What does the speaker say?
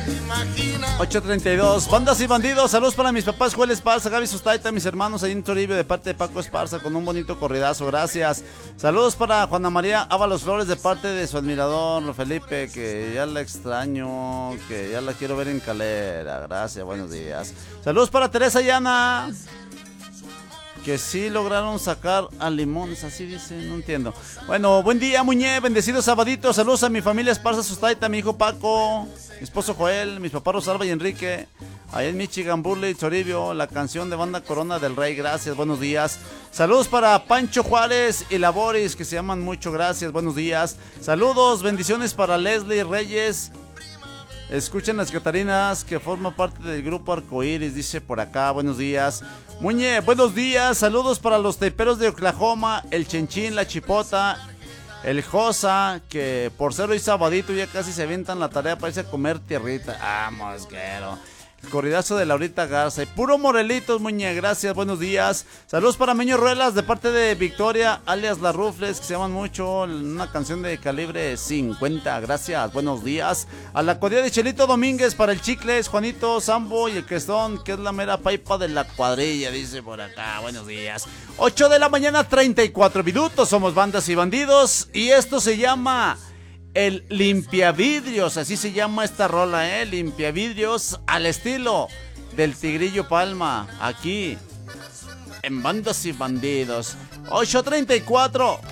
8:32, bandas y bandidos, saludos para mis papás Joel Esparza, Gaby Sustaita, mis hermanos ahí en Toribio de parte de Paco Esparza con un bonito corridazo, gracias. Saludos para Juana María Ábalos Flores de parte de su admirador Felipe, que ya la extraño, que ya la quiero ver en Calera, gracias, buenos días. Saludos para Teresa Llana, que sí lograron sacar a Limones, así dice, no entiendo. Bueno, buen día, Muñe, bendecido sabadito, saludos a mi familia Esparza Sustaita, mi hijo Paco, mi esposo Joel, mis papás Rosalba y Enrique, allá en Michigan, Burley, Toribio, la canción de banda Corona del Rey, gracias, buenos días. Saludos para Pancho Juárez y la Boris, que se llaman mucho, gracias, buenos días. Saludos, bendiciones para Leslie Reyes. Escuchen las Catarinas, que forma parte del grupo Arcoíris, dice por acá, buenos días. Muñe, buenos días, saludos para los taiperos de Oklahoma, el Chenchín, la Chipota, el Josa, que por ser hoy sabadito ya casi se avientan la tarea para irse a comer tierrita. Vamos, quiero. El corridazo de Laurita Garza y puro Morelitos, Muñe, gracias, buenos días. Saludos para Meño Ruelas de parte de Victoria, alias Las Rufles, que se llaman mucho, una canción de calibre 50, gracias, buenos días. A la codía de Chelito Domínguez para el Chicles, Juanito, Sambo y el Crestón, que es la mera paipa de la cuadrilla, dice por acá, buenos días. 8 de la mañana, 34 minutos, somos bandas y bandidos y esto se llama... El Limpiavidrios, así se llama esta rola, Limpiavidrios al estilo del Tigrillo Palma, aquí en Bandas y Bandidos. 8:34.